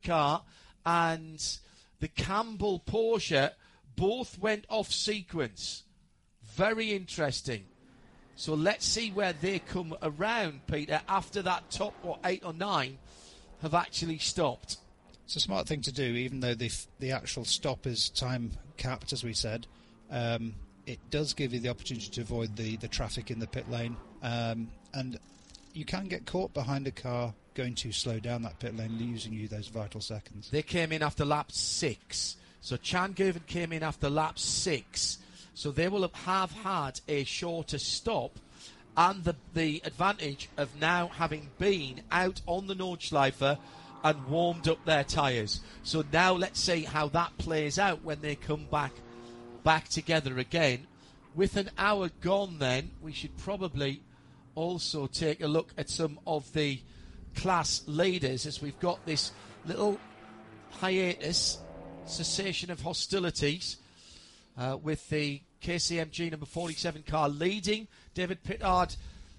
car and the Campbell Porsche both went off sequence. Very interesting. So let's see where they come around, Peter, after that top, 8 or 9 have actually stopped. It's a smart thing to do, even though the actual stop is time capped, as we said. It does give you the opportunity to avoid the traffic in the pit lane. And you can get caught behind a car going too slow down that pit lane, losing you those vital seconds. They came in after lap 6. So Chan Girvan came in after lap 6. So they will have had a shorter stop and the advantage of now having been out on the Nordschleife and warmed up their tyres. So now let's see how that plays out when they come back together again. With an hour gone then, we should probably also take a look at some of the class leaders as we've got this little hiatus, cessation of hostilities, with the KCMG number 47 car leading. David Pittard,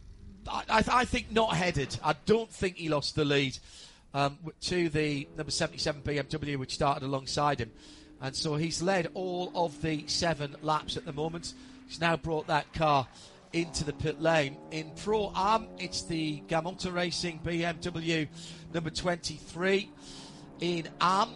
I think not headed. I don't think he lost the lead to the number 77 BMW, which started alongside him. And so he's led all of the 7 laps at the moment. He's now brought that car into the pit lane. In Pro-Am, it's the Gamonta Racing BMW number 23. In Am,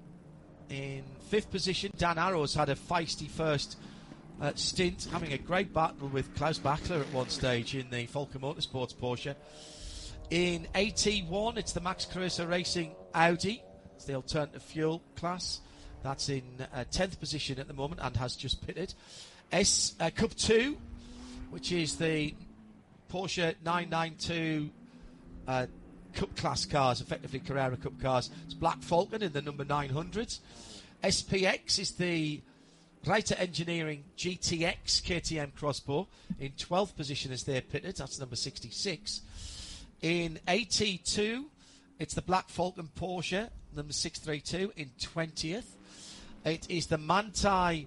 in 5th position, Dan Arrows had a feisty first stint, having a great battle with Klaus Bachler at one stage in the Volker Motorsports Porsche. In AT1, it's the Max Kreuzer Racing Audi. It's the alternative fuel class. That's in 10th position at the moment and has just pitted. Cup 2, which is the Porsche 992 Cup class cars, effectively Carrera Cup cars. It's Black Falcon in the number 900. SPX is the Reiter Engineering GTX KTM Crossbow in 12th position as they're pitted. That's number 66. In AT2, it's the Black Falcon Porsche, number 632, in 20th. It is the Manthey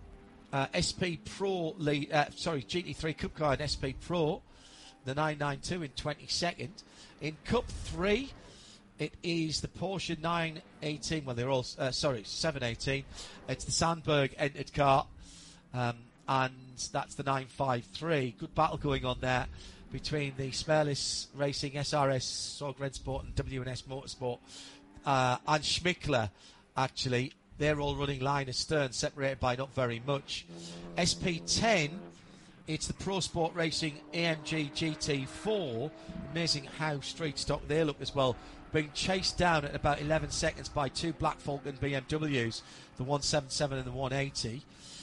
SP Pro GT3 Cup car in SP Pro, the 992 in 22nd. In Cup 3, it is the Porsche 918. Well, they're all 718. It's the Sandberg entered car, and that's the 953. Good battle going on there between the Smerlis Racing, SRS, Sorg Rennsport, and W&S Motorsport, and Schmickler. Actually, they're all running line astern, separated by not very much. SP10. It's the Pro Sport Racing AMG GT4. Amazing how straight stock they look as well. Being chased down at about 11 seconds by 2 Black Falcon BMWs, the 177 and the 180.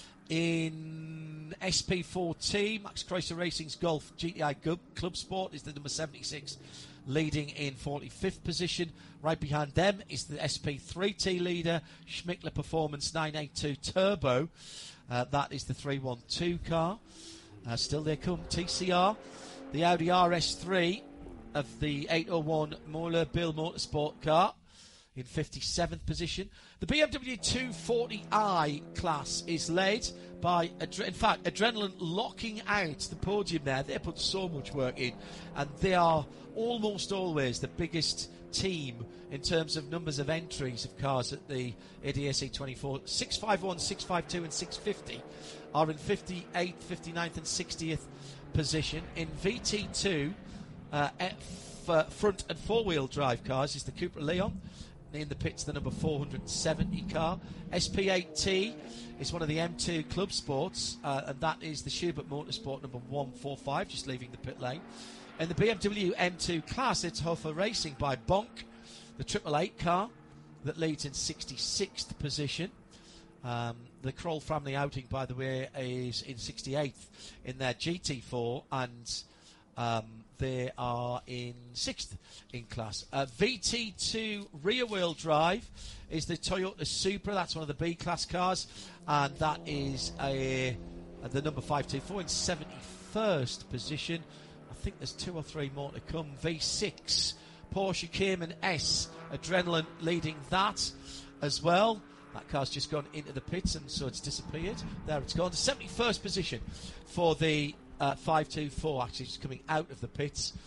In SP14, Max Kreuzer Racing's Golf GTI Club Sport is the number 76, leading in 45th position. Right behind them is the SP3T leader, Schmickler Performance 982 Turbo. That is the 312 car. Still they come, TCR, the Audi RS3 of the 801 Moeller Bill Motorsport car in 57th position. The BMW 240i class is led by, Adrenaline locking out the podium there. They put so much work in, and they are almost always the biggest team in terms of numbers of entries of cars at the ADAC 24. 651, 652 and 650 are in 58th, 59th and 60th position. In VT2, front and four-wheel drive cars is the Cupra Leon. In the pits, the number 470 car. SP8T is one of the M2 Club Sports, and that is the Schubert Motorsport number 145, just leaving the pit lane. In the BMW M2 class, it's Hofer Racing by Bonk, the 888 car that leads in 66th position. The Kroll family outing, by the way, is in 68th in their GT4, and they are in 6th in class. VT2 rear-wheel drive is the Toyota Supra. That's one of the B-class cars, and that is the number 524 in 71st position. I think there's 2 or 3 more to come. V6 Porsche Cayman S, Adrenaline leading that as well. That car's just gone into the pits, and so it's disappeared. There it's gone. 71st position for the 524, actually, just coming out of the pits.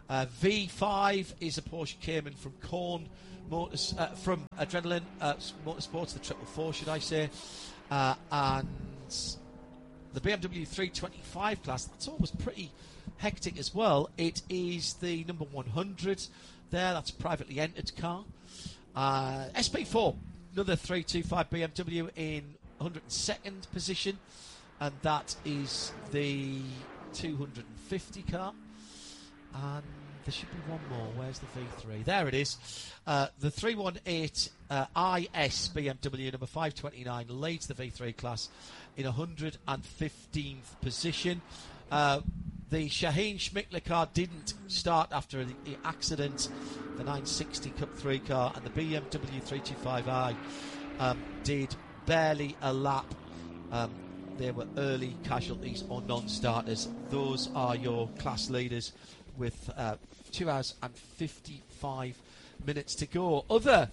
V5 is a Porsche Cayman from from Adrenaline Motorsports, the 444 should I say, and the BMW 325 class, that's always pretty hectic as well. It is the number 100 there, that's a privately entered car. SP4, another 325 BMW in 102nd position, and that is the 250 car. And there should be one more. Where's the V3? There it is. The 318 IS BMW number 529 leads the V3 class in 115th position. The Shaheen Schmickler car didn't start after the accident. The 960 Cup 3 car and the BMW 325i did barely a lap. There were early casualties or non-starters. Those are your class leaders with 2 hours and 55 minutes to go. Other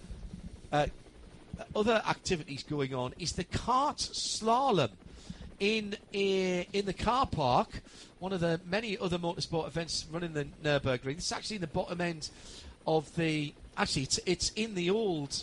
activities going on is the kart slalom in the car park. One of the many other motorsport events running the Nürburgring. It's actually in the bottom end of the. Actually, it's in the old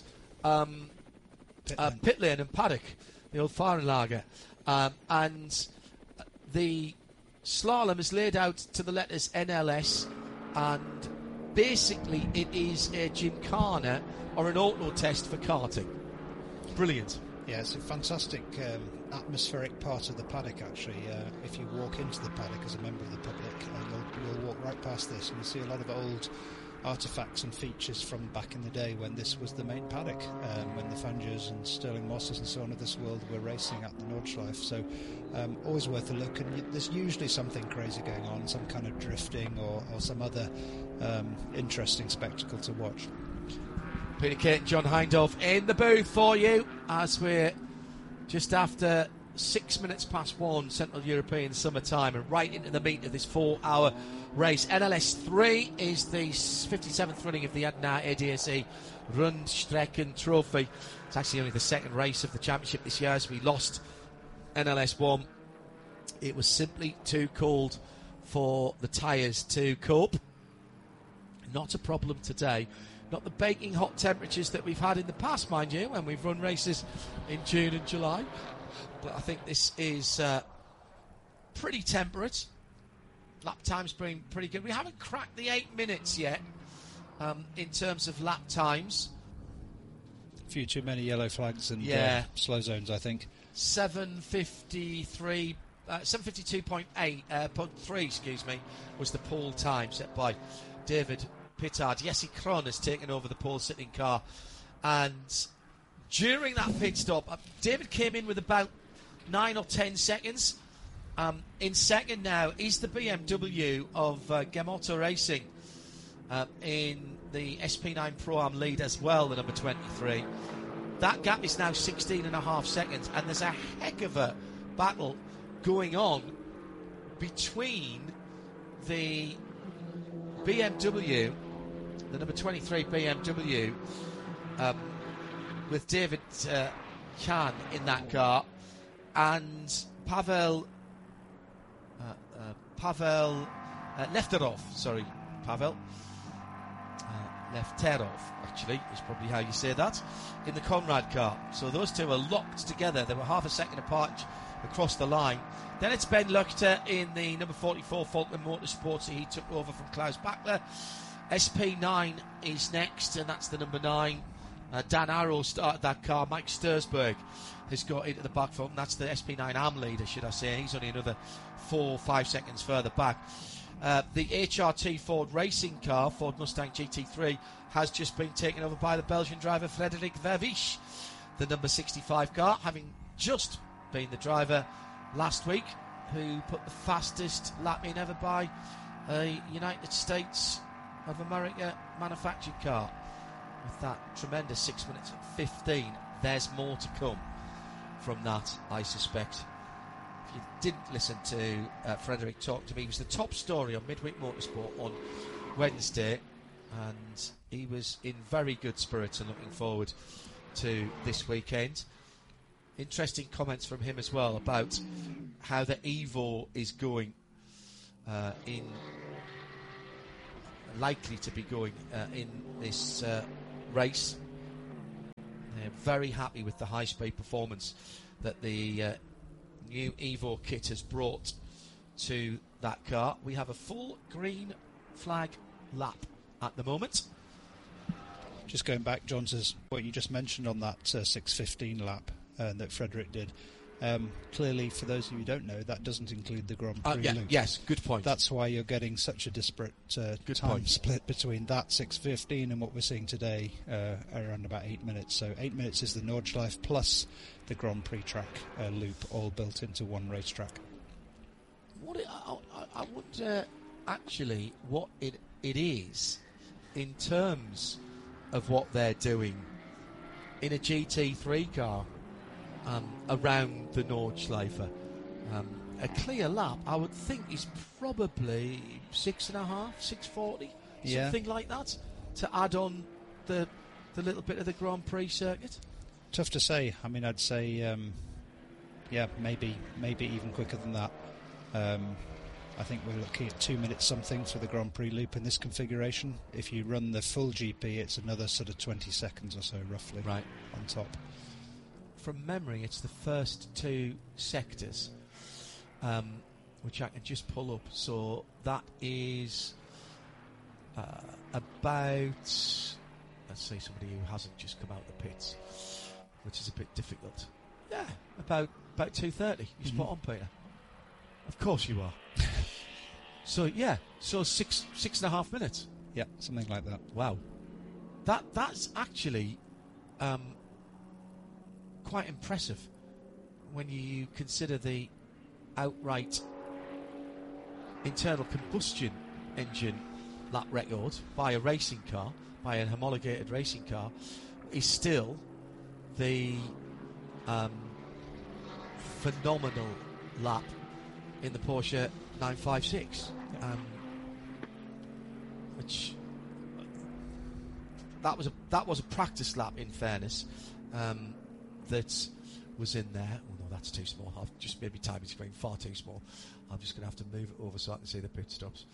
pit lane and paddock, the old Fahrenlager, and the slalom is laid out to the letters NLS, and basically it is a gymkhana or an auto test for karting. Brilliant. Yeah, it's a fantastic atmospheric part of the paddock, actually. If you walk into the paddock as a member of the public, you'll walk right past this and you'll see a lot of old artefacts and features from back in the day when this was the main paddock, when the Fangers and Sterling Mosses and so on of this world were racing at the Nordschleife. So always worth a look, and there's usually something crazy going on, some kind of drifting or some other interesting spectacle to watch. Peter Kate and John Hindhaugh in the booth for you as we're just after 6 minutes past 1 Central European summertime and right into the meat of this 4-hour race. NLS 3 is the 57th running of the Adna ADAC Rundstrecken Trophy. It's actually only the second race of the championship this year, as we lost NLS 1. It was simply too cold for the tyres to cope. Not a problem today. Not the baking hot temperatures that we've had in the past, mind you, when we've run races in June and July. But I think this is pretty temperate. Lap time's been pretty good. We haven't cracked the 8 minutes yet in terms of lap times. A few too many yellow flags and slow zones, I think. 7:53, 7:52.3, excuse me, was the pole time set by David Pittard. Jesse Krohn has taken over the pole-sitting car, and during that pit stop, David came in with about 9 or 10 seconds. In second now is the BMW of Gemotto Racing in the SP9 Pro-Am lead as well, the number 23. That gap is now 16.5 seconds, and there's a heck of a battle going on between the BMW, the number 23 BMW, with David Kahn in that car, and Pavel Lefterov. Sorry, Pavel Lefterov, actually, is probably how you say that, in the Conrad car. So those two are locked together. They were half a second apart across the line. Then it's Ben Luchter in the number 44 Falkland Motorsports. He took over from Klaus Bachler. SP9 is next, and that's the number 9. Dan Arrow started that car. Mike Stursberg has got into the back foot, and that's the SP9 AM leader, should I say. He's only another 4 or 5 seconds further back. The HRT Ford racing car, Ford Mustang GT3, has just been taken over by the Belgian driver Frederik Vervisch. The number 65 car, having just been the driver last week, who put the fastest lap in ever by a United States of America manufactured car. With that tremendous 6 minutes and 15, there's more to come from that, I suspect. If you didn't listen to Frederick talk to me, he was the top story on Midweek Motorsport on Wednesday, and he was in very good spirits and looking forward to this weekend. Interesting comments from him as well about how the Evo is going in likely to be going in this race. They're very happy with the high-speed performance that the new Evo kit has brought to that car. We have a full green flag lap at the moment. Just going back, John, to what you just mentioned on that 6:15 lap that Frederick did. Clearly, for those of you who don't know, that doesn't include the Grand Prix loop. Yes, good point. That's why you're getting such a disparate time split between that 6:15 and what we're seeing today, around about 8 minutes. So 8 minutes is the Nordschleife plus the Grand Prix track loop, all built into one racetrack. I wonder actually what it is in terms of what they're doing in a GT3 car around the Nordschleife. A clear lap, I would think, is probably 6.5, 6:40, something like that, to add on the little bit of the Grand Prix circuit. Tough to say. I mean, I'd say, maybe even quicker than that. I think we're looking at 2 minutes something for the Grand Prix loop in this configuration. If you run the full GP, it's another sort of 20 seconds or so, roughly, right on top. From memory, it's the first two sectors, which I can just pull up. So that is about, let's say somebody who hasn't just come out of the pits, which is a bit difficult. Yeah, about 2:30. You spot on, Peter. Of course you are. So 6.5 minutes. Yeah, something like that. Wow, that's actually quite impressive when you consider the outright internal combustion engine lap record by a racing car, by an homologated racing car, is still the phenomenal lap in the Porsche 956, which that was a practice lap, in fairness, that was in there. Oh no, that's too small. I've just maybe timing screen far too small. I'm just going to have to move it over so I can see the pit stops.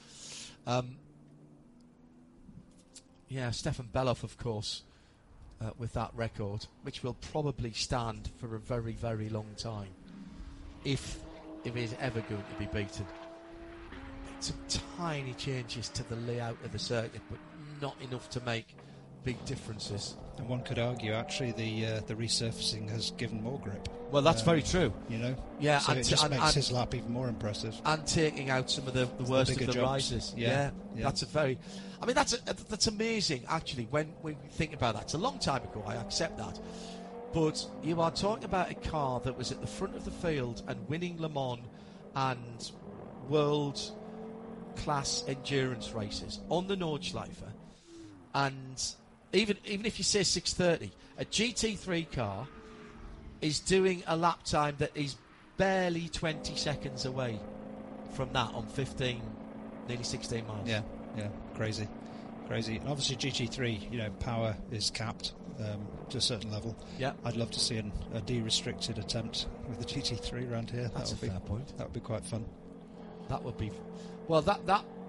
Stefan Bellof, of course, with that record, which will probably stand for a very, very long time, if it is ever going to be beaten. Some tiny changes to the layout of the circuit, but not enough to make big differences. And one could argue, actually, the resurfacing has given more grip. Well, that's very true. You know, yeah, so it just makes his lap even more impressive. And taking out some of the worst of the jumps. rises. Yeah. That's that's amazing. Actually, when we think about that, it's a long time ago. I accept that, but you are talking about a car that was at the front of the field and winning Le Mans and world class endurance races on the Nordschleife, and even if you say 6:30, a GT3 car is doing a lap time that is barely 20 seconds away from that on 15, nearly 16 miles. Yeah, crazy. And obviously GT3, power is capped to a certain level. Yeah, I'd love to see a de-restricted attempt with the GT3 around here. That's a fair point. That would be quite fun. That would be. Well, that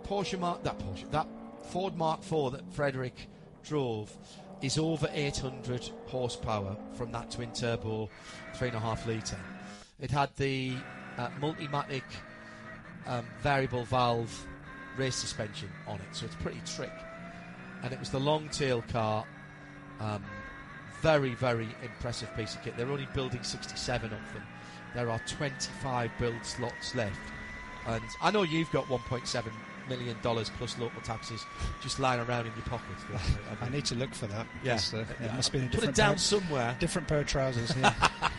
Ford Mark IV that Frederick drove is over 800 horsepower from that twin turbo 3.5 litre. It had the Multimatic variable valve race suspension on it, so it's pretty trick. And it was the long tail car. Very, very impressive piece of kit. They're only building 67 of them. There are 25 build slots left. And I know you've got $1.7 million plus local taxes just lying around in your pocket. I need to look for that. Yeah. It must be in a different pair, somewhere. Different pair of trousers, yeah.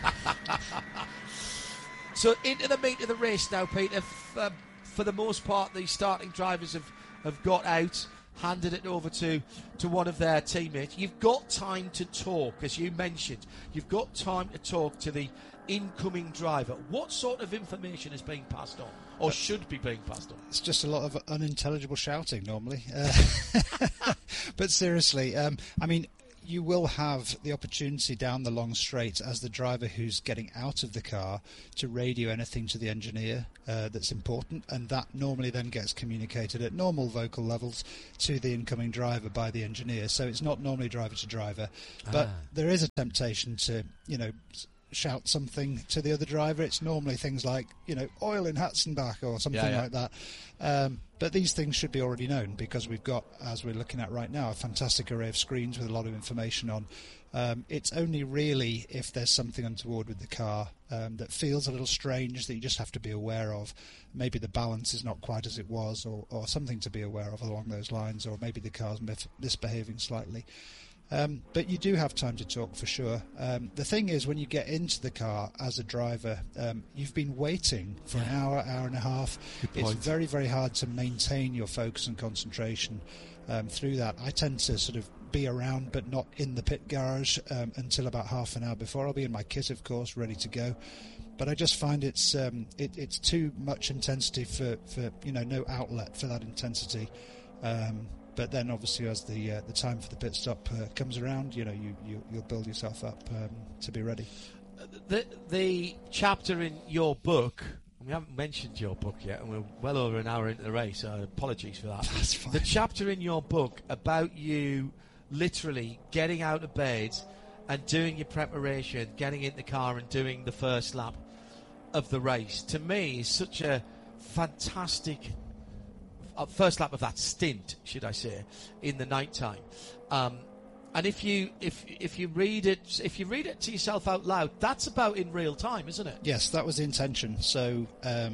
So into the meat of the race now, Peter. For the most part, the starting drivers have got out, handed it over to one of their teammates. You've got time to talk, as you mentioned. You've got time to talk to the incoming driver. What sort of information is being passed on, or should be being passed on? It's just a lot of unintelligible shouting normally. But seriously, you will have the opportunity down the long straight as the driver who's getting out of the car to radio anything to the engineer that's important, and that normally then gets communicated at normal vocal levels to the incoming driver by the engineer. So it's not normally driver to driver, but there is a temptation to, shout something to the other driver. It's normally things like, oil in Hatzenbach or something like that. But these things should be already known, because we've got, as we're looking at right now, a fantastic array of screens with a lot of information on. It's only really if there's something untoward with the car that feels a little strange that you just have to be aware of. Maybe the balance is not quite as it was, or something to be aware of along those lines, or maybe the car's misbehaving slightly. But you do have time to talk, for sure. The thing is, when you get into the car as a driver, you've been waiting for an hour and a half. It's very, very hard to maintain your focus and concentration through that. I tend to sort of be around, but not in the pit garage until about half an hour before. I'll be in my kit, of course, ready to go. But I just find it's too much intensity for no outlet for that intensity. But then, obviously, as the time for the pit stop comes around, you'll build yourself up to be ready. The chapter in your book, we haven't mentioned your book yet, and we're well over an hour into the race, so apologies for that. That's fine. The chapter in your book about you literally getting out of bed and doing your preparation, getting in the car and doing the first lap of the race, to me is such a fantastic first lap of that stint, should I say, in the night time. And if you read it to yourself out loud, that's about in real time, isn't it? Yes, that was the intention. So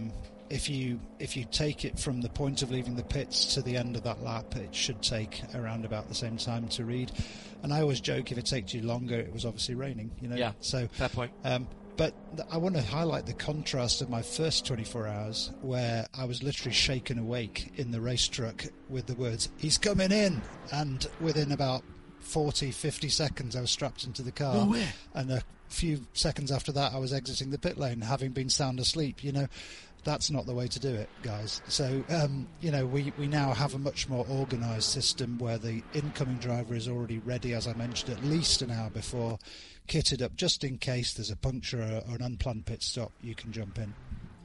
if you take it from the point of leaving the pits to the end of that lap, it should take around about the same time to read. And I always joke, if it takes you longer, it was obviously raining. Yeah. So fair point. But I want to highlight the contrast of my first 24 hours, where I was literally shaken awake in the race truck with the words, "He's coming in!" And within about 40, 50 seconds, I was strapped into the car. No way. And a few seconds after that, I was exiting the pit lane, having been sound asleep. That's not the way to do it, guys. So, we now have a much more organised system where the incoming driver is already ready, as I mentioned, at least an hour before, kitted up just in case there's a puncture or an unplanned pit stop. You can jump in.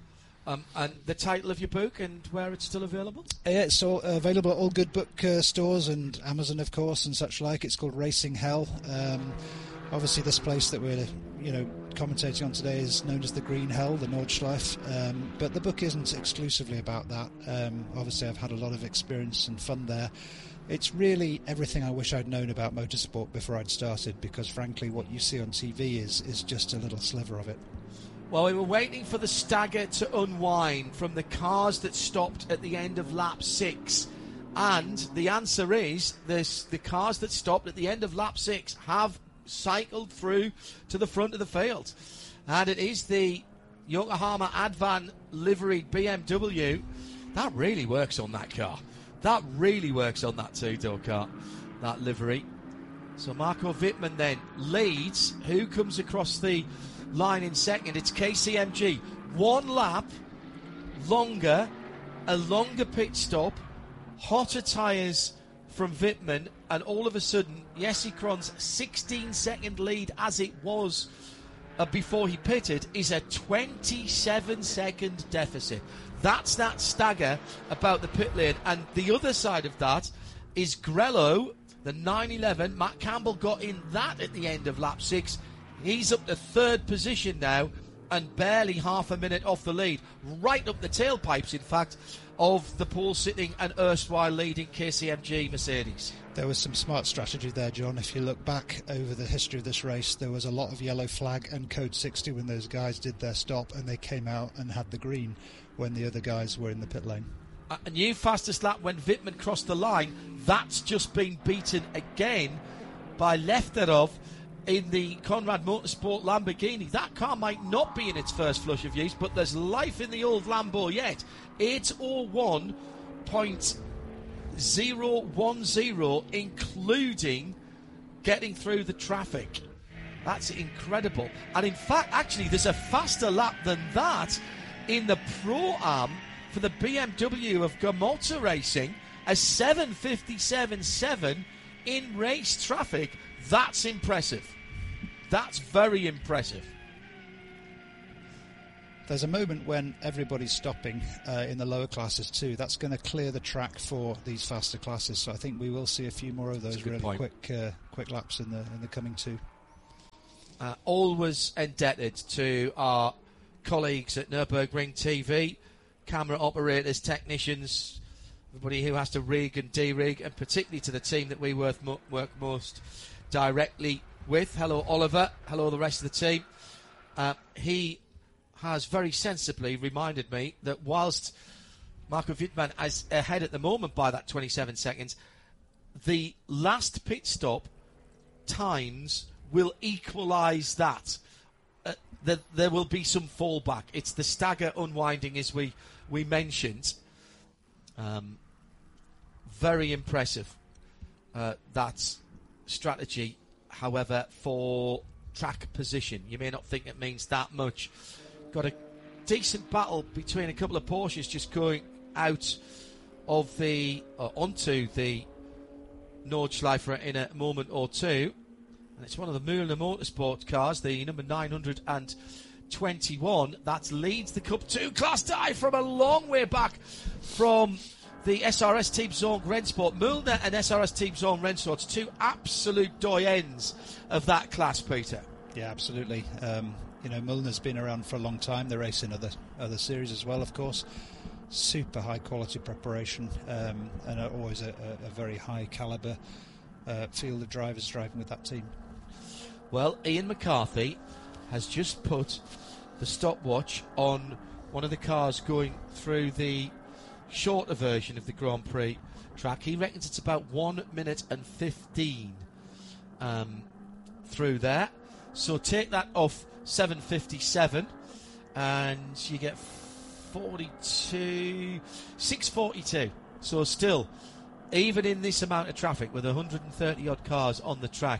And the title of your book and where it's still available? It's available at all good book stores and Amazon, of course, and such like. It's called Racing Hell. Obviously, this place that we're commentating on today is known as the Green Hell, the Nordschleife, but the book isn't exclusively about that. Obviously, I've had a lot of experience and fun there. It's really everything I wish I'd known about motorsport before I'd started, because frankly what you see on TV is just a little sliver of it. Well, we were waiting for the stagger to unwind from the cars that stopped at the end of lap 6. And the answer is the cars that stopped at the end of lap 6 have cycled through to the front of the field. And it is the Yokohama Advan liveried BMW. That really works on that car. That really works on that two-door car, that livery. So Marco Wittmann then leads. Who comes across the line in second? It's KCMG. One lap longer, a longer pit stop, hotter tyres from Wittmann, and all of a sudden, Jesse Krohn's 16-second lead, as it was before he pitted, is a 27-second deficit. That's that stagger about the pit lane. And the other side of that is Grello, the 911. Matt Campbell got in that at the end of lap 6. He's up to third position now and barely half a minute off the lead. Right up the tailpipes, in fact, of the pole-sitting and erstwhile leading KCMG Mercedes. There was some smart strategy there, John. If you look back over the history of this race, there was a lot of yellow flag and code 60 when those guys did their stop, and they came out and had the green when the other guys were in the pit lane. A new fastest lap when Wittmann crossed the line. That's just been beaten again by Lefterov in the Conrad Motorsport Lamborghini. That car might not be in its first flush of use, but there's life in the old Lambo yet. 801.010, including getting through the traffic. That's incredible. And in fact, actually, there's a faster lap than that in the Pro-Am for the BMW of Gamotta Racing, a 7:57.7 in race traffic. That's impressive. That's very impressive. There's a moment when everybody's stopping in the lower classes too. That's going to clear the track for these faster classes. So I think we will see a few more of those really quick laps in the coming two. Always indebted to our colleagues at Nürburgring TV, camera operators, technicians, everybody who has to rig and de-rig, and particularly to the team that we work most directly with. Hello, Oliver. Hello, the rest of the team. He has very sensibly reminded me that whilst Marco Wittmann is ahead at the moment by that 27 seconds, the last pit stop times will equalise that. There will be some fallback. It's the stagger unwinding, as we mentioned. Very impressive, that strategy. However, for track position, you may not think it means that much. Got a decent battle between a couple of Porsches just going out of onto the Nordschleife in a moment or two. And it's one of the Müller Motorsport cars, the number 921, that leads the Cup 2 class tie from a long way back from the SRS Team Zone Rennsport. Müller and SRS Team Zone Rennsport, two absolute doyens of that class, Peter. Yeah, absolutely. Müllner's been around for a long time. They race in other series as well, of course. Super high quality preparation, and always a very high calibre field of drivers driving with that team. Well, Ian McCarthy has just put the stopwatch on one of the cars going through the shorter version of the Grand Prix track. He reckons it's about 1 minute and 15 through there. So take that off 7:57 and you get 6:42. So still, even in this amount of traffic with 130 odd cars on the track,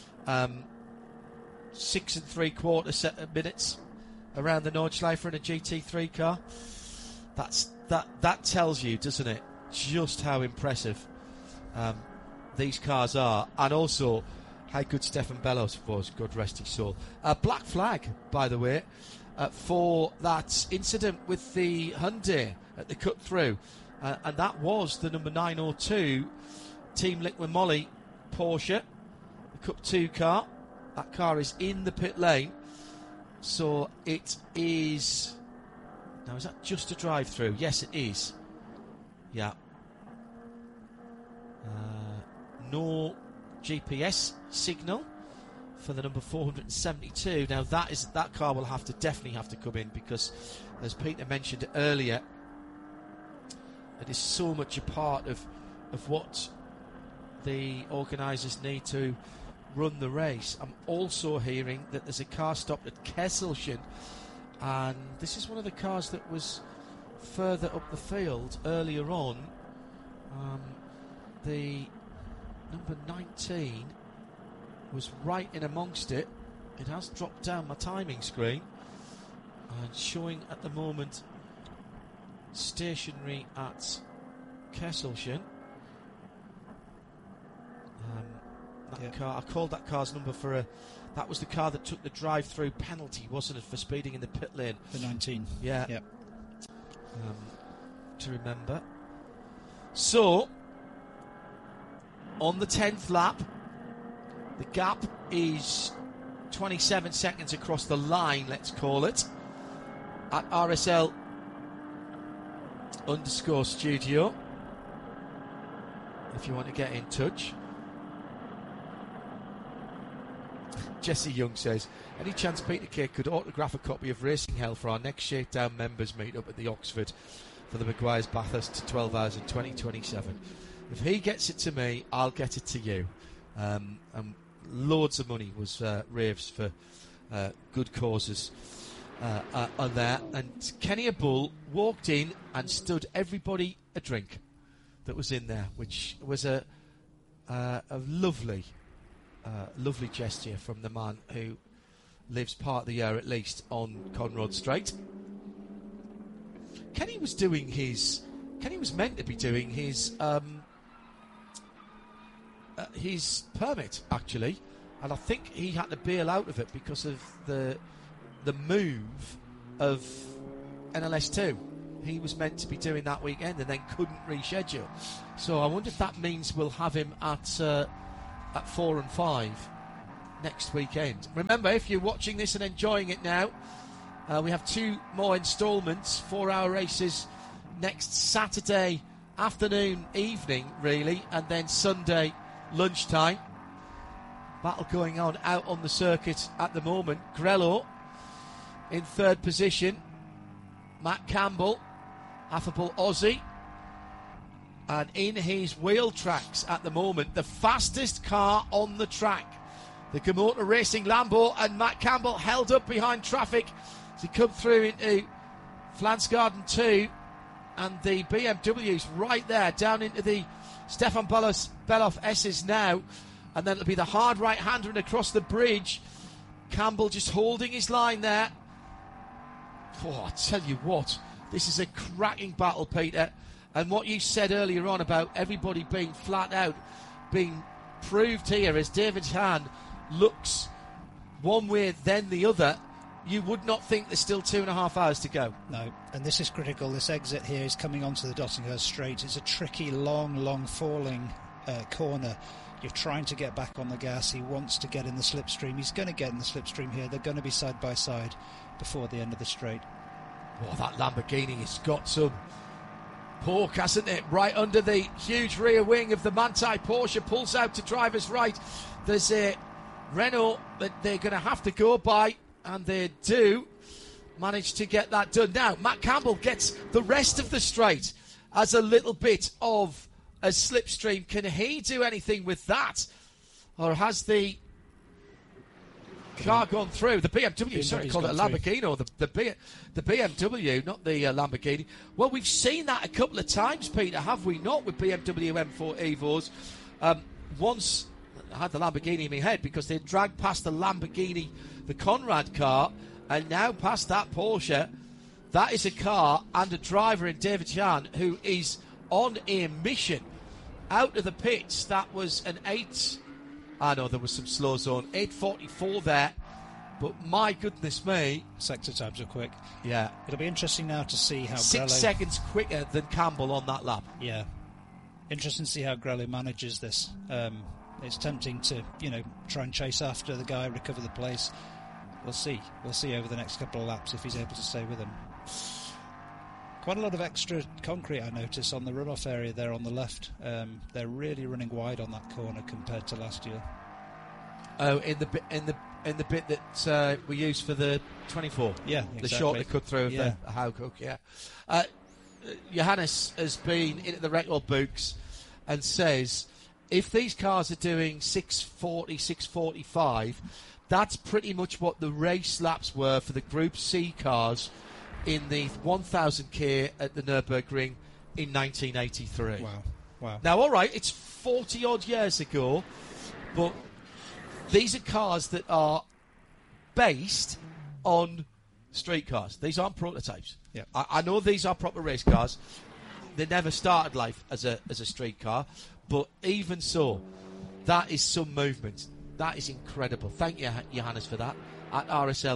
6 3/4 minutes around the Nordschleife in a GT3 car. That tells you, doesn't it, just how impressive these cars are, and also how good Stefan Bellos was, God rest his soul. Black flag, by the way, for that incident with the Hyundai at the cut through, and that was the number 902 Team Liqui Moly Porsche, the Cup 2 car. That car is in the pit lane, so it is... Now, is that just a drive-through? Yes, it is. Yeah. No GPS signal for the number 472. Now, that car will definitely have to come in, because, as Peter mentioned earlier, it is so much a part of what the organisers need to run the race. I'm also hearing that there's a car stopped at Kesselchen, and this is one of the cars that was further up the field earlier on. The number 19 was right in amongst it. It has dropped down my timing screen and showing at the moment stationary at Kesselchen. Car, I called that car's number that was the car that took the drive-through penalty, wasn't it, for speeding in the pit lane? The 19. Yeah. Yep. To remember. So, on the 10th lap, the gap is 27 seconds across the line, let's call it, at RSL_studio, if you want to get in touch. Jesse Young says, any chance Peter Kay could autograph a copy of Racing Hell for our next Shakedown members meet up at the Oxford for the Maguire's Bathurst 12 hours in 2027? If he gets it to me, I'll get it to you. And loads of money was raised for good causes on there. And Kenny Bull walked in and stood everybody a drink that was in there, which was a lovely gesture from the man who lives part of the year at least on Conrod Strait. Kenny was meant to be doing his his permit, actually, and I think he had to bail out of it because of the move of NLS2. He was meant to be doing that weekend and then couldn't reschedule. So I wonder if that means we'll have him at 4 and 5 next weekend. Remember, if you're watching this and enjoying it now, we have 2 more instalments, 4-hour races next Saturday afternoon, evening, really, and then Sunday lunchtime. Battle going on out on the circuit at the moment. Grello in 3rd position. Matt Campbell, affable Aussie. And in his wheel tracks at the moment, the fastest car on the track, the Kamota Racing Lambo, and Matt Campbell held up behind traffic as he come through into Flansgarden 2, and the BMW's right there down into the Stefan Beloff S's now, and then it'll be the hard right-hander and across the bridge. Campbell just holding his line there. Oh, I tell you what, this is a cracking battle, Peter. And what you said earlier on about everybody being flat out, being proved here as David Hahn looks one way then the other, you would not think there's still 2.5 hours to go. No, and this is critical. This exit here is coming onto the Dottinghurst Straight. It's a tricky, long falling corner. You're trying to get back on the gas. He wants to get in the slipstream. He's going to get in the slipstream here. They're going to be side by side before the end of the straight. Oh, that Lamborghini has got some pork, hasn't it? Right under the huge rear wing of the Manthey Porsche, pulls out to driver's right. There's a Renault that they're going to have to go by, and they do manage to get that done. Now, Matt Campbell gets the rest of the straight as a little bit of a slipstream. Can he do anything with that? Or has the car gone through? The BMW, sorry, called it a Lamborghini, or the BMW, not the Lamborghini. Well, we've seen that a couple of times, Peter, have we not, with BMW M4 Evos? Once I had the Lamborghini in my head because they dragged past the Lamborghini, the Conrad car, and now past that Porsche. That is a car and a driver in David Hahn who is on a mission out of the pits. That was an 8. I know there was some slow zone. 8:44 there. But my goodness me. Sector times are quick. Yeah. It'll be interesting now to see how 6 seconds quicker than Campbell on that lap. Yeah. Interesting to see how Grello manages this. It's tempting to, try and chase after the guy, recover the place. We'll see. We'll see over the next couple of laps if he's able to stay with him. Quite a lot of extra concrete, I notice, on the runoff area there on the left. They're really running wide on that corner compared to last year. Oh, in the bit that we used for the 24. Yeah, exactly. The shorter cut through of the Howcook. Yeah. Johannes has been into the record books and says if these cars are doing 6:40, 6:45, that's pretty much what the race laps were for the Group C cars in the 1000k at the Nürburgring in 1983. Wow. Now, all right, it's 40-odd years ago, but these are cars that are based on street cars. These aren't prototypes. Yeah. I know these are proper race cars. They never started life as a street car, but even so, that is some movement. That is incredible. Thank you, Johannes, for that. At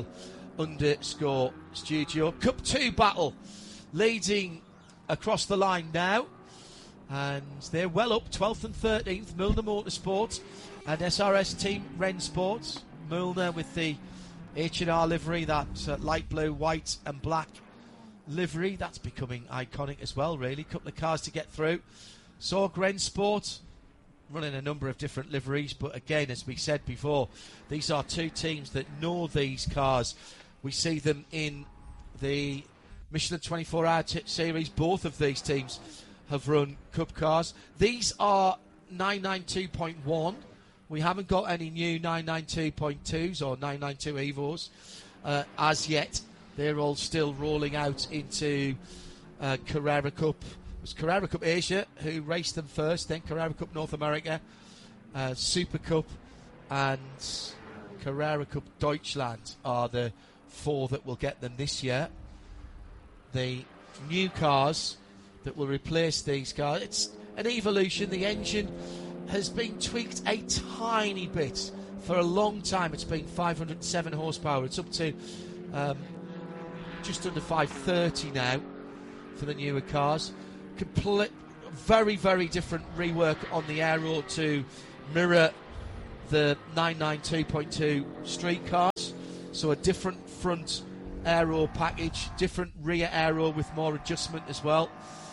RSL_studio. Cup 2 battle leading across the line now. And they're well up, 12th and 13th, Milner Motorsport and SRS Team Rennsport. Milner with the H&R livery, that light blue, white and black livery. That's becoming iconic as well, really. Couple of cars to get through. Sorg Rennsport running a number of different liveries, but again, as we said before, these are two teams that know these cars. We see them in the Michelin 24-hour series. Both of these teams have run Cup cars. These are 992.1. We haven't got any new 992.2s or 992 Evos as yet. They're all still rolling out into Carrera Cup. It was Carrera Cup Asia who raced them first, then Carrera Cup North America, Super Cup and Carrera Cup Deutschland are the four that will get them this year. The new cars that will replace these cars, it's an evolution. The engine has been tweaked a tiny bit. For a long time, it's been 507 horsepower. It's up to just under 530 now for the newer cars. Very, very different rework on the aero to mirror the 992.2 street cars. So a different front aero package, different rear aero with more adjustment as well.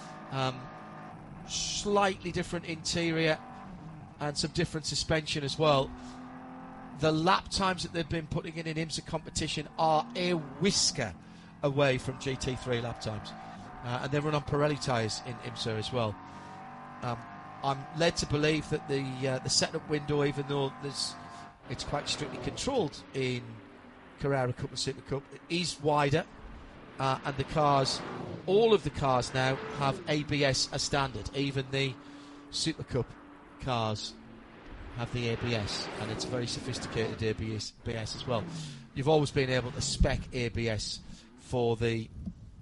Slightly different interior and some different suspension as well. The lap times that they've been putting in IMSA competition are a whisker away from GT3 lap times. And they run on Pirelli tyres in IMSA as well. I'm led to believe that the setup window, even though it's quite strictly controlled in Carrera Cup and Super Cup, it is wider, and all of the cars now have ABS as standard. Even the Super Cup cars have the ABS, and it's a very sophisticated ABS as well. You've always been able to spec ABS for the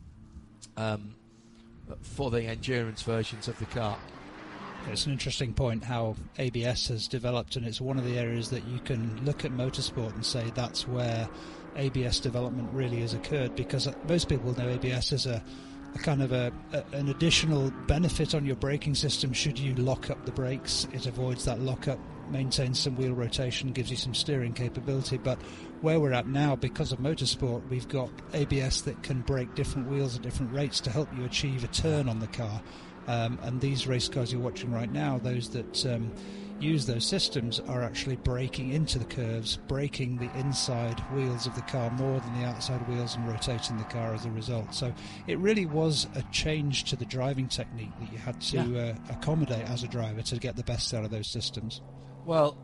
endurance versions of the car. It's an interesting point how ABS has developed, and it's one of the areas that you can look at motorsport and say that's where ABS development really has occurred, because most people know ABS as a kind of an additional benefit on your braking system should you lock up the brakes. It avoids that lockup, maintains some wheel rotation, gives you some steering capability. But where we're at now, because of motorsport, we've got ABS that can brake different wheels at different rates to help you achieve a turn on the car. And these race cars you're watching right now, those that use those systems are actually braking into the curves, braking the inside wheels of the car more than the outside wheels, and rotating the car as a result. So it really was a change to the driving technique that you had to accommodate as a driver to get the best out of those systems. Well,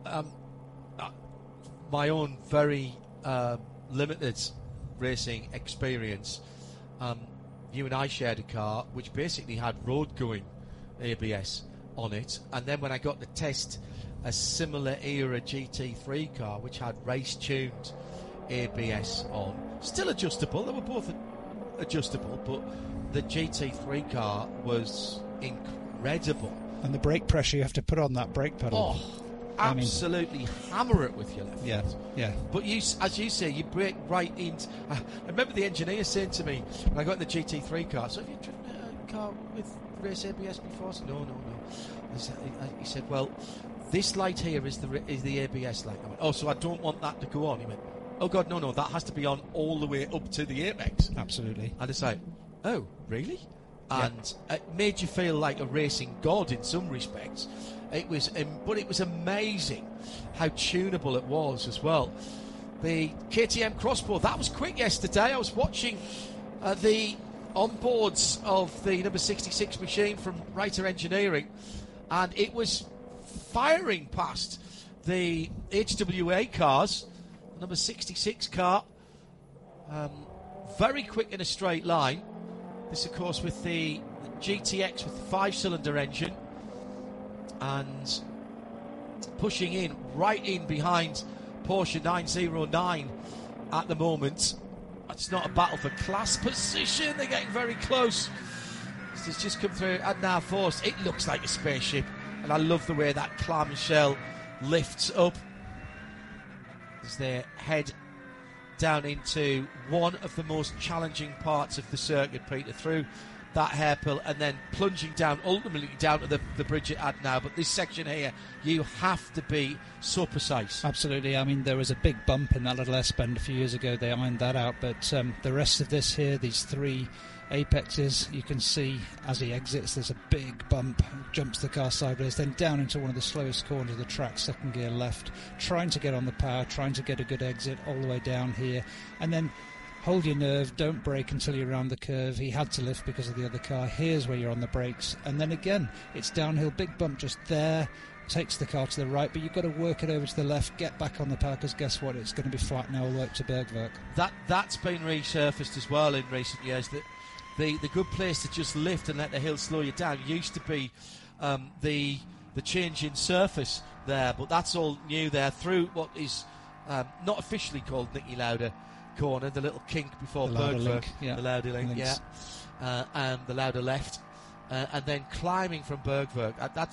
my own very limited racing experience, you and I shared a car which basically had road-going ABS on it, and then when I got to test a similar era GT3 car which had race-tuned ABS on, still adjustable, they were both adjustable, but the GT3 car was incredible. And the brake pressure you have to put on that brake pedal. Oh, absolutely hammer it with your left hand. Yeah. But you, as you say, you brake right into... I remember the engineer saying to me when I got in the GT3 car, so have you driven a car with race ABS before? I said, no. He said, well, this light here is the ABS light. I went, oh, so I don't want that to go on. He went, oh God, no, that has to be on all the way up to the apex. Absolutely. And it's like, oh, really? Yeah. And it made you feel like a racing god in some respects. But it was amazing how tunable it was as well. The KTM Crossbow, that was quick yesterday. I was watching the onboards of the number 66 machine from Reiter Engineering, and it was firing past the HWA cars. The number 66 car, very quick in a straight line. This, of course, with the GTX with the 5-cylinder engine, and pushing right in behind Porsche 909 at the moment. It's not a battle for class position. They're getting very close. It's just come through and now forced. It looks like a spaceship, and I love the way that clamshell lifts up as they head down into one of the most challenging parts of the circuit, Peter, through that hairpin and then plunging down, ultimately down to the bridge at Adnau. But this section here, you have to be so precise. Absolutely. I mean, there was a big bump in that little S-bend a few years ago. They ironed that out. But the rest of this here, these three apexes, you can see as he exits, there's a big bump, jumps the car sideways, then down into one of the slowest corners of the track, second gear left, trying to get on the power, trying to get a good exit all the way down here, and then hold your nerve, don't brake until you're around the curve. He had to lift because of the other car. Here's where you're on the brakes, and then again it's downhill, big bump just there, takes the car to the right, but you've got to work it over to the left, get back on the power, because guess what, it's going to be flat now all the way up to Bergwerk. That's been resurfaced as well in recent years, that the good place to just lift and let the hill slow you down used to be the change in surface there, but that's all new there through what is not officially called Niki Lauda corner, the little kink before Bergwerk, the Lauda link, and the Lauda left, and then climbing from Bergwerk.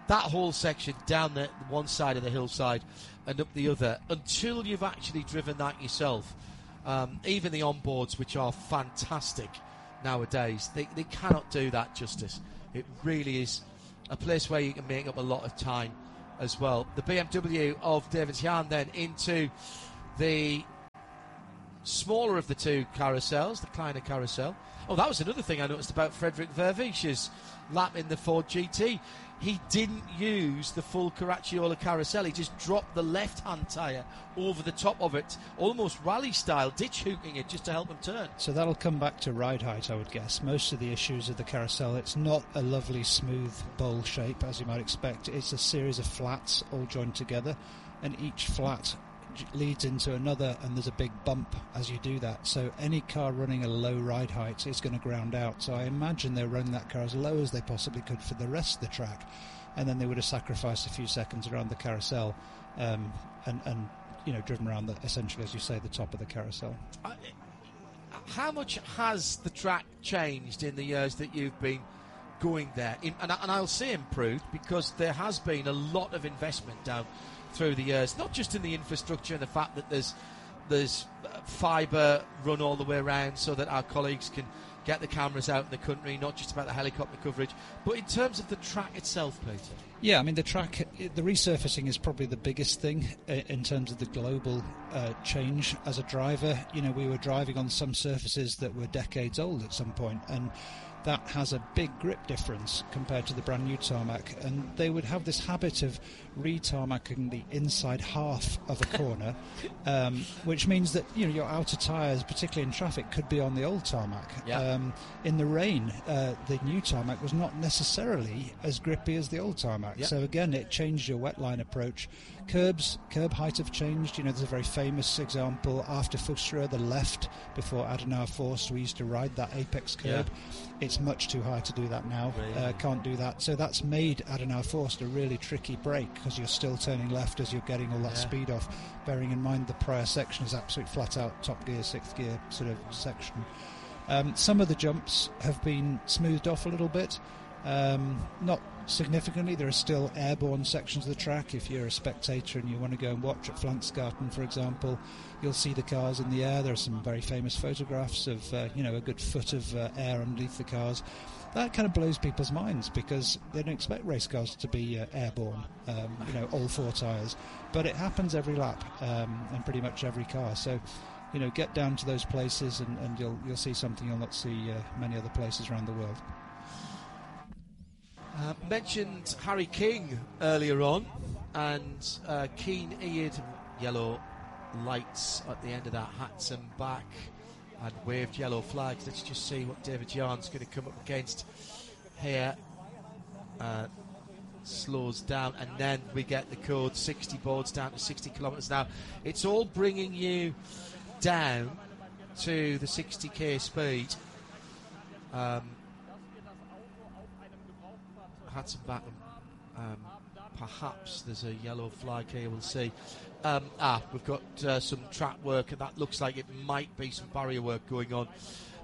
that whole section down the one side of the hillside and up the other, until you've actually driven that yourself, even the onboards, which are fantastic nowadays, they cannot do that justice. It really is a place where you can make up a lot of time as well. The BMW of David Jahn then into the smaller of the two carousels, the Kleiner carousel. Oh, that was another thing I noticed about Frederick Vervisch's lap in the Ford GT. He didn't use the full Caracciola carousel. He just dropped the left-hand tyre over the top of it, almost rally-style, ditch-hooking it just to help him turn. So that'll come back to ride height, I would guess. Most of the issues of the carousel, it's not a lovely, smooth bowl shape, as you might expect. It's a series of flats all joined together, and each flat leads into another, and there's a big bump as you do that. So any car running a low ride height is going to ground out. So I imagine they're running that car as low as they possibly could for the rest of the track, and then they would have sacrificed a few seconds around the carousel, and driven around essentially, as you say, the top of the carousel. How much has the track changed in the years that you've been going there? And I'll say improved, because there has been a lot of investment down through the years, not just in the infrastructure and the fact that there's fibre run all the way around so that our colleagues can get the cameras out in the country, not just about the helicopter coverage, but in terms of the track itself, Peter. Yeah, I mean, the track, the resurfacing is probably the biggest thing in terms of the global change as a driver. We were driving on some surfaces that were decades old at some point, and that has a big grip difference compared to the brand new tarmac, and they would have this habit of re-tarmacking the inside half of a corner, which means that your outer tyres, particularly in traffic, could be on the old tarmac. Yeah. In the rain, the new tarmac was not necessarily as grippy as the old tarmac. Yeah. So again, it changed your wetline approach. Curb height have changed. There's a very famous example after Fustra, the left before Adenauer Forst, we used to ride that apex curb. Yeah. It's much too high to do that now. Really? Can't do that. So that's made Adenauer Forst a really tricky break, because you're still turning left as you're getting all that speed off, bearing in mind the prior section is absolute flat out top gear, sixth gear sort of section. Some of the jumps have been smoothed off a little bit. Not significantly. There are still airborne sections of the track. If you're a spectator and you want to go and watch at Flanksgarten, for example, you'll see the cars in the air. There are some very famous photographs of a good foot of air underneath the cars. That kind of blows people's minds, because they don't expect race cars to be airborne, all four tyres. But it happens every lap, and pretty much every car. So, get down to those places and you'll see something you'll not see many other places around the world. Mentioned Harry King earlier on, and keen-eared yellow lights at the end of that Hatton back and waved yellow flags. Let's just see what David Jahn's going to come up against here. Slows down, and then we get the code 60 boards down to 60 kilometres an hour. It's all bringing you down to the 60k speed. Hatton back, perhaps there's a yellow flag here, we'll see. We've got some track work, and that looks like it might be some barrier work going on.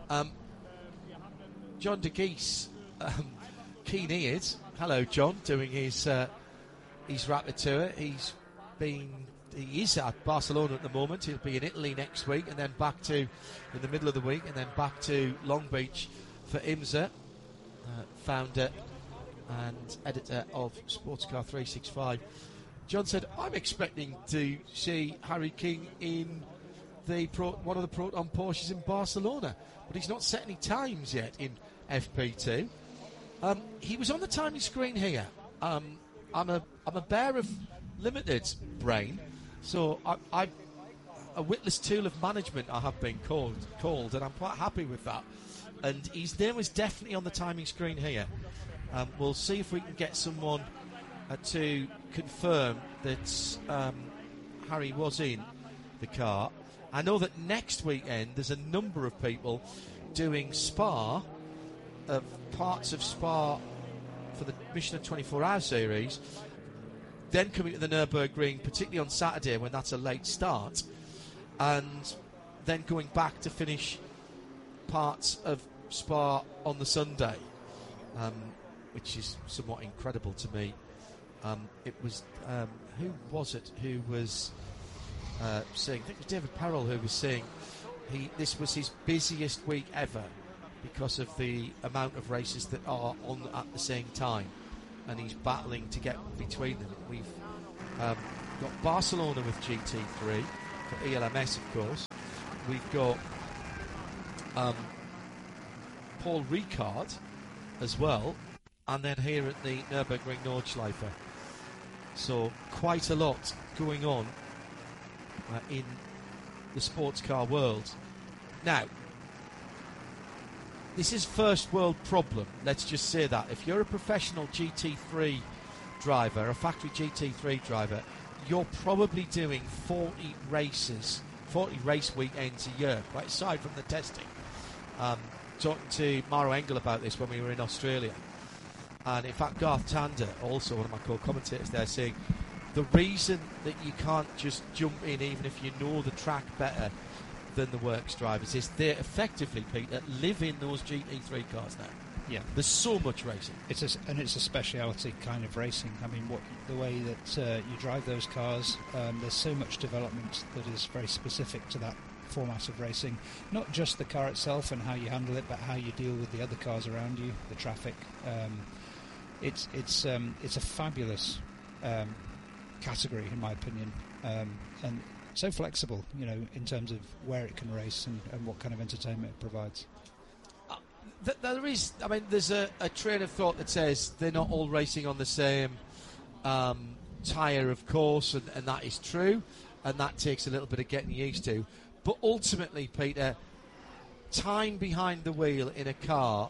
John de Geese, keen-eared. Hello, John, doing his rapid tour. He is at Barcelona at the moment. He'll be in Italy next week, and then back to, in the middle of the week, and then back to Long Beach for IMSA, founder and editor of Sportscar 365. John said, I'm expecting to see Harry King in one of the Proton Porsches in Barcelona, but he's not set any times yet in FP2. He was on the timing screen here. I'm a bear of limited brain, so I'm a witless tool of management, I have been called, and I'm quite happy with that. And his name was definitely on the timing screen here. We'll see if we can get someone to confirm that Harry was in the car. I know that next weekend there's a number of people doing Spa, parts of Spa for the Michelin 24-hour series, then coming to the Nürburgring, particularly on Saturday when that's a late start, and then going back to finish parts of Spa on the Sunday, which is somewhat incredible to me It was who was it who was saying? I think it was David Parrell who was saying this was his busiest week ever because of the amount of races that are on at the same time, and he's battling to get between them. We've got Barcelona with GT3 for ELMS, of course. We've got Paul Ricard as well, and then here at the Nürburgring Nordschleife. So quite a lot going on in the sports car world. Now, this is first world problem, let's just say that. If you're a professional GT3 driver, a factory GT3 driver, you're probably doing 40 races, 40 race weekends a year, right aside from the testing. Talking to Maro Engel about this when we were in Australia. And in fact, Garth Tander, also one of my co-commentators there, saying the reason that you can't just jump in even if you know the track better than the works drivers is they effectively, Peter, live in those GT3 cars now. Yeah, there's so much racing. It's a speciality kind of racing. I mean, the way that you drive those cars, there's so much development that is very specific to that format of racing. Not just the car itself and how you handle it, but how you deal with the other cars around you, the traffic. It's a fabulous category, in my opinion, and so flexible, in terms of where it can race and what kind of entertainment it provides. There is, I mean, there's a train of thought that says they're not all racing on the same tyre, of course, and that is true, and that takes a little bit of getting used to. But ultimately, Peter, time behind the wheel in a car,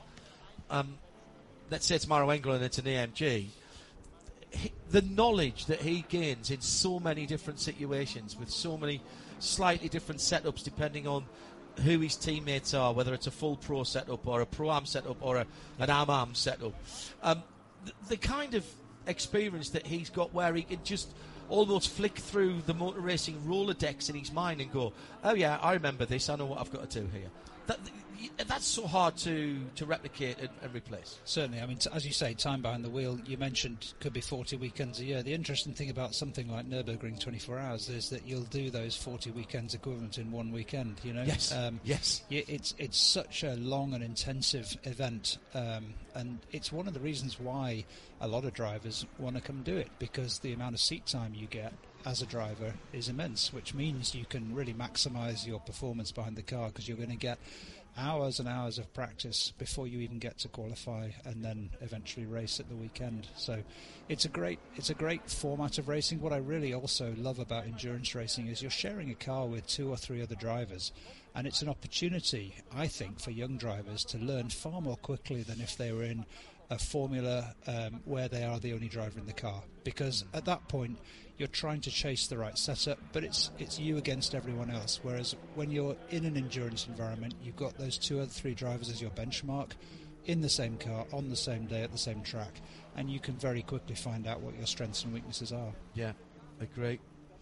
let's say it's Maro Engel and it's an AMG, the knowledge that he gains in so many different situations with so many slightly different setups depending on who his teammates are, whether it's a full pro setup or a Pro-Am setup or an Am-Am setup. The kind of experience that he's got where he can just almost flick through the motor racing Rolodex in his mind and go, oh yeah, I remember this, I know what I've got to do here. That's so hard to replicate and replace. Certainly. I mean, as you say, time behind the wheel, you mentioned could be 40 weekends a year. The interesting thing about something like Nürburgring 24 Hours is that you'll do those 40 weekends equivalent in one weekend, Yes, yes. It's such a long and intensive event, and it's one of the reasons why a lot of drivers want to come do it, because the amount of seat time you get as a driver is immense, which means you can really maximise your performance behind the car, because you're going to get hours and hours of practice before you even get to qualify and then eventually race at the weekend. So it's a great format of racing. What I really also love about endurance racing is you're sharing a car with 2 or 3 other drivers, and it's an opportunity, I think, for young drivers to learn far more quickly than if they were in a formula where they are the only driver in the car, because at that point you're trying to chase the right setup, but it's you against everyone else. Whereas when you're in an endurance environment, you've got those 2 or 3 drivers as your benchmark, in the same car, on the same day, at the same track, and you can very quickly find out what your strengths and weaknesses are. Yeah, agree.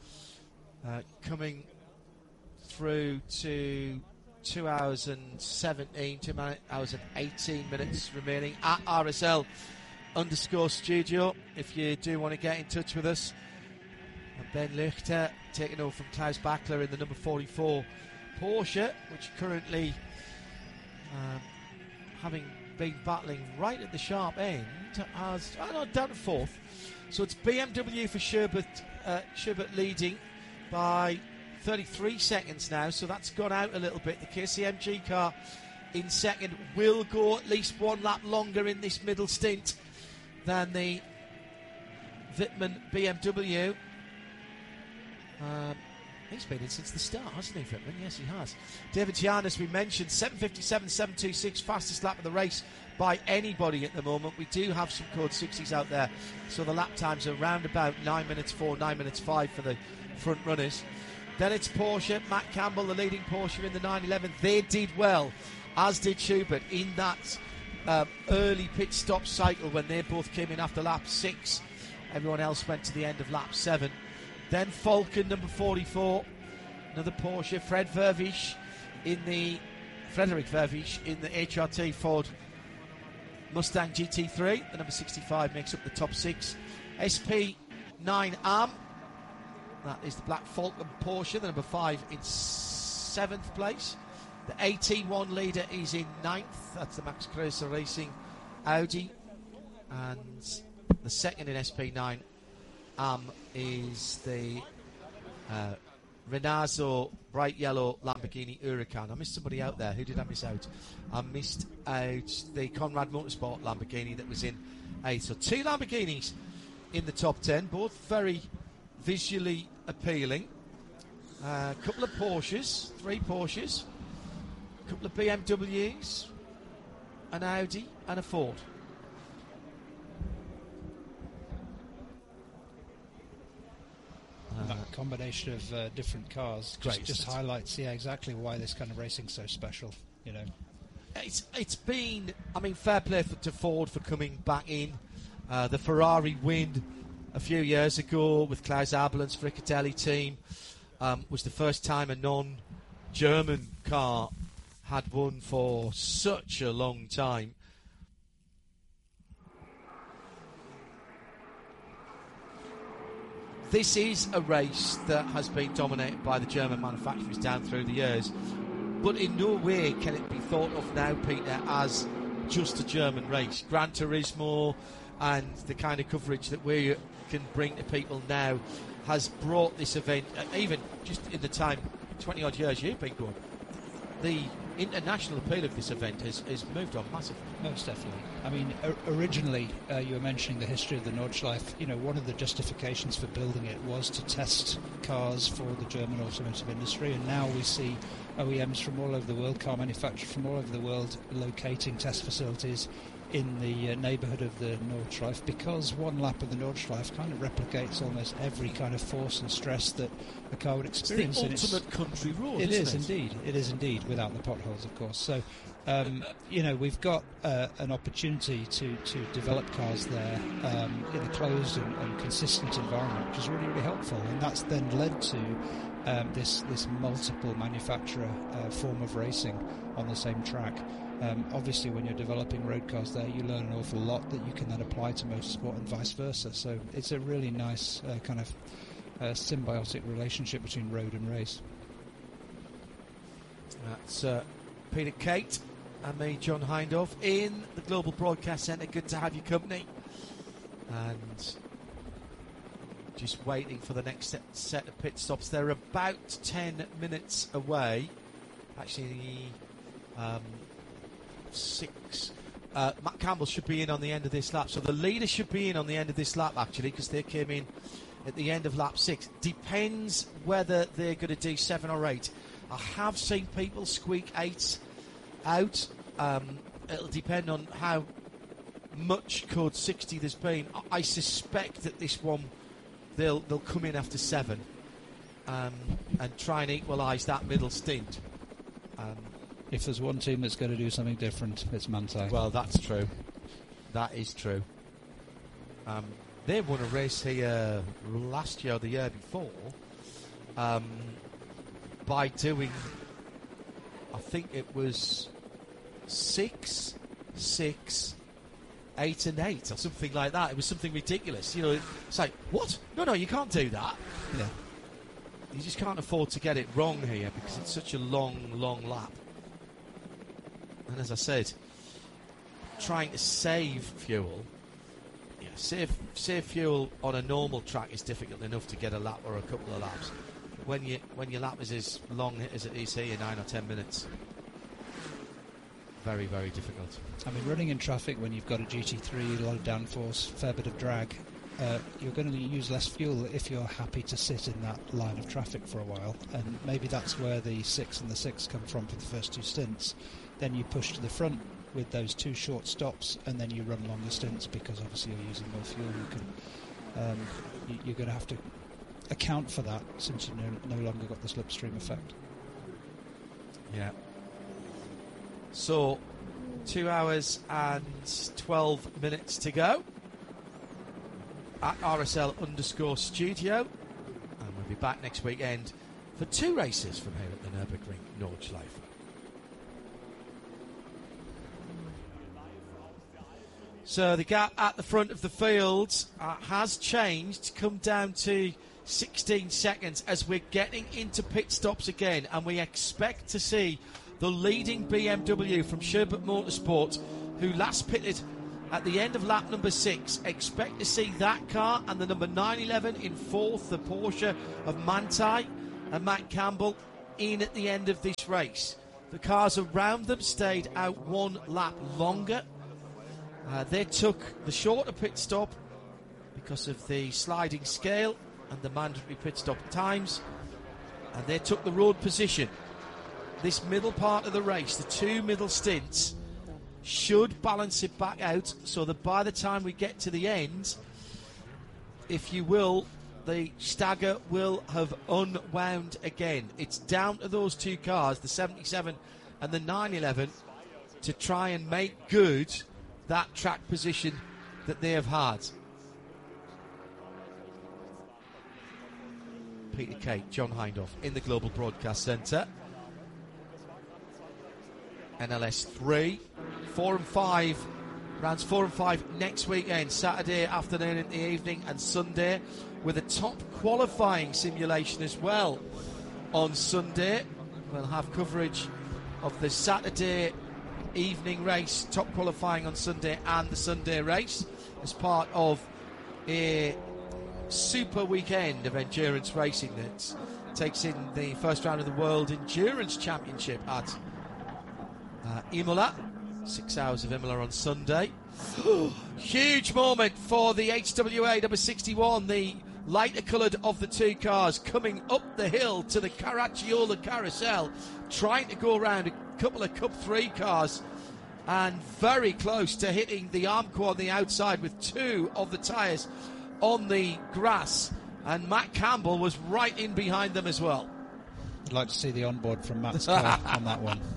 Coming through to 2 hours and 17, 2 hours and 18 minutes remaining at RSL_studio. If you do want to get in touch with us. And Ben Lichter taking over from Klaus Bachler in the number 44 Porsche, which currently, having been battling right at the sharp end, has down to 4th. So it's BMW for Sherbert leading by 33 seconds now, so that's gone out a little bit. The KCMG car in second will go at least 1 lap longer in this middle stint than the Wittmann BMW. He's been in since the start, hasn't he, Wittmann? Yes, he has. David Gian, as we mentioned, 7:57.726, fastest lap of the race by anybody at the moment. We do have some code 60s out there, so the lap times are around about 9 minutes 4, 9 minutes 5 for the front runners. Then it's Porsche, Matt Campbell, the leading Porsche in the 911. They did well, as did Schubert, in that early pit stop cycle when they both came in after lap 6. Everyone else went to the end of lap 7. Then Falcon, number 44, another Porsche. Frederick Vervisch in the HRT Ford Mustang GT3. The number 65 makes up the top 6 SP9 Am. That is the Black Falcon Porsche, the number 5 in 7th place. The AT1 leader is in 9th. That's the Max Kreuzer Racing Audi. And the second in SP9 Am is the Renazzo bright yellow Lamborghini Huracan. I missed somebody out there. Who did I miss out? I missed out the Conrad Motorsport Lamborghini that was in 8th. So 2 Lamborghinis in the top 10, both very visually appealing. A couple of Porsches, 3 Porsches, a couple of BMWs, an Audi and a Ford. That combination of different cars just highlights, exactly why this kind of racing's so special. You know, it's been, I mean, fair play to Ford for coming back in. The Ferrari win a few years ago with Klaus Abel's Fricatelli team was the first time a non-German car had won for such a long time. This is a race that has been dominated by the German manufacturers down through the years, but in no way can it be thought of now, Peter, as just a German race. Gran Turismo and the kind of coverage that we can bring to people now has brought this event, even just in the time, 20 odd years you've been going, the international appeal of this event has moved on massively. Most definitely. I mean, originally you were mentioning the history of the Nordschleife. You know, one of the justifications for building it was to test cars for the German automotive industry, and now we see OEMs from all over the world, car manufacturers from all over the world, locating test facilities in the neighbourhood of the Nordschleife, because one lap of the Nordschleife kind of replicates almost every kind of force and stress that a car would experience. It's the ultimate country road, It is indeed, without the potholes, of course. So, you know, we've got an opportunity to develop cars there in a closed and consistent environment, which is really, really helpful. And that's then led to this multiple manufacturer form of racing on the same track. Obviously, when you're developing road cars there, you learn an awful lot that you can then apply to motorsport and vice versa. So it's a really nice kind of symbiotic relationship between road and race. That's Peter Kate and me, John Hindhaugh, in the Global Broadcast Centre. Good to have your company. And just waiting for the next set of pit stops. They're about 10 minutes away. Actually, 6. Matt Campbell should be in on the end of this lap. So the leader should be in on the end of this lap, actually, because they came in at the end of lap 6. Depends whether they're going to do 7 or 8. I have seen people squeak 8 out. It'll depend on how much code 60 there's been. I suspect that this one they'll come in after 7 and try and equalise that middle stint. If there's one team that's going to do something different, it's Manthey. Well, that's true. That is true. They won a race here last year or the year before by doing, I think it was 6, 6, 8 and 8 or something like that. It was something ridiculous. You know, it's like, what? No, you can't do that. Yeah. You just can't afford to get it wrong here because it's such a long lap. And as I said, trying to save fuel, save fuel on a normal track is difficult enough to get a lap or a couple of laps. When your lap is as long as it is here, 9 or 10 minutes, very, very difficult. I mean, running in traffic when you've got a GT3, a lot of downforce, fair bit of drag, you're going to use less fuel if you're happy to sit in that line of traffic for a while. And maybe that's where the 6 and the 6 come from for the first 2 stints. Then you push to the front with those 2 short stops, and then you run longer stints because obviously you're using more fuel. You're going to have to account for that since you've no longer got the slipstream effect. Yeah. So, 2 hours and 12 minutes to go at RSL_studio, and we'll be back next weekend for 2 races from here at the Nürburgring Nordschleife. So the gap at the front of the field has changed, come down to 16 seconds as we're getting into pit stops again, and we expect to see the leading BMW from Sherbert Motorsport, who last pitted at the end of lap number 6. Expect to see that car and the number 911 in fourth, the Porsche of Manthey and Matt Campbell, in at the end of this race. The cars around them stayed out one lap longer. They took the shorter pit stop because of the sliding scale and the mandatory pit stop times, and they took the road position. This middle part of the race, the 2 middle stints, should balance it back out so that by the time we get to the end, if you will, the stagger will have unwound again. It's down to those 2 cars, the 77 and the 911, to try and make good that track position that they have had. Peter Kate, John Hindhaugh in the Global Broadcast Centre. NLS 3, 4 and 5, rounds 4 and 5 next weekend, Saturday afternoon and the evening, and Sunday, with a top qualifying simulation as well on Sunday. We'll have coverage of the Saturday evening race, top qualifying on Sunday, and the Sunday race as part of a super weekend of endurance racing that takes in the first round of the World Endurance Championship at Imola. 6 hours of Imola on Sunday. Huge moment for the HWA number 61, the lighter coloured of the 2 cars, coming up the hill to the Caracciola Carousel, trying to go around a couple of Cup 3 cars, and very close to hitting the Armco on the outside with 2 of the tyres on the grass, and Matt Campbell was right in behind them as well. I'd like to see the onboard from Matt's car on that one.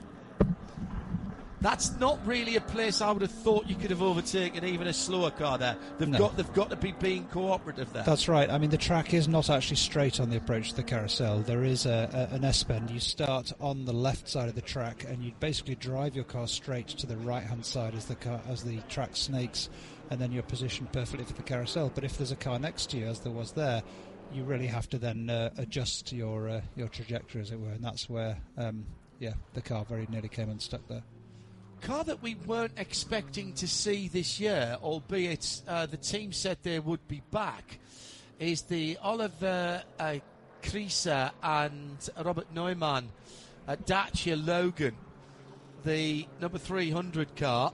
That's not really a place I would have thought you could have overtaken even a slower car there. They've got to be being cooperative there. That's right. I mean, the track is not actually straight on the approach to the carousel. There is an S-bend. You start on the left side of the track, and you basically drive your car straight to the right-hand side as the track snakes, and then you're positioned perfectly for the carousel. But if there's a car next to you, as there was there, you really have to then adjust your trajectory, as it were, and that's where the car very nearly came unstuck there. Car that we weren't expecting to see this year, albeit the team said they would be back, is the Oliver Krieser and Robert Neumann Dacia Logan, the number 300 car.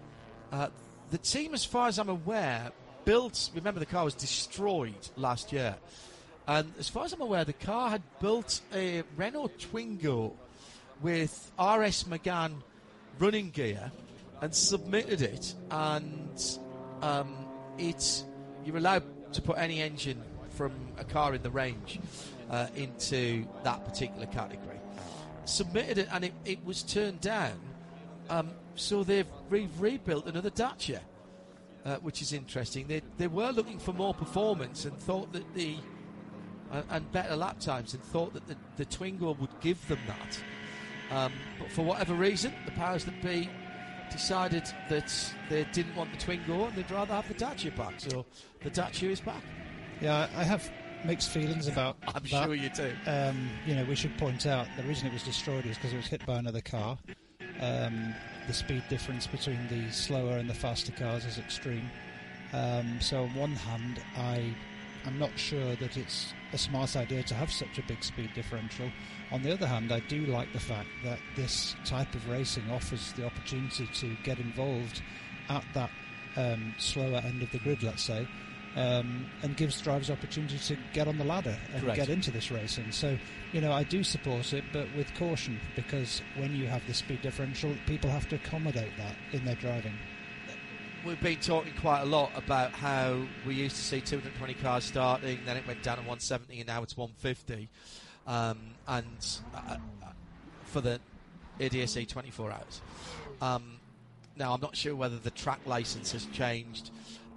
The team, as far as I'm aware, remember the car was destroyed last year, and as far as I'm aware, the car had built a Renault Twingo with RS Megane running gear and submitted it, and you're allowed to put any engine from a car in the range into that particular category. Submitted it, and it was turned down, so they've rebuilt another Dacia, which is interesting. They were looking for more performance and thought that and better lap times, and thought that the Twingo would give them that. But for whatever reason, the powers that be decided that they didn't want the Twingo and they'd rather have the Dacia back. So the Dacia is back. Yeah, I have mixed feelings about I'm that. sure you do. We should point out the reason it was destroyed is because it was hit by another car. The speed difference between the slower and the faster cars is extreme. So on one hand, I'm not sure that it's a smart idea to have such a big speed differential. On the other hand, I do like the fact that this type of racing offers the opportunity to get involved at that slower end of the grid, let's say, and gives drivers opportunity to get on the ladder and Correct. get into this racing. So, I do support it, but with caution, because when you have the speed differential, people have to accommodate that in their driving. We've been talking quite a lot about how we used to see 220 cars starting, then it went down to 170, and now it's 150. For the ADSC 24 hours. Now, I'm not sure whether the track license has changed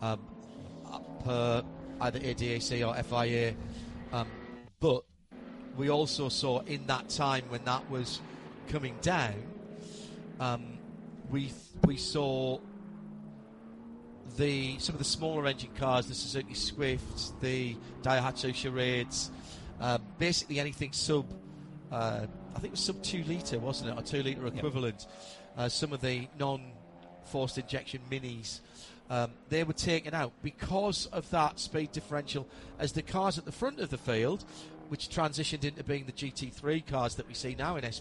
per either ADAC or FIA, but we also saw in that time when that was coming down, we saw some of the smaller engine cars, the Suzuki Swift, the Daihatsu Charades, basically anything sub, I think it was sub 2 litre, wasn't it, or 2 litre equivalent. Some of the non-forced injection minis, they were taken out because of that speed differential, as the cars at the front of the field, which transitioned into being the GT3 cars that we see now in